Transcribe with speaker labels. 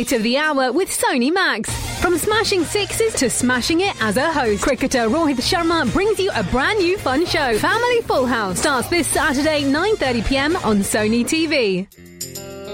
Speaker 1: Hit of the hour with Sony Max. From smashing sixes to smashing it as a host, cricketer Rohit Sharma brings you a brand new fun show. Family Full House starts this Saturday 9:30 p.m. on Sony TV.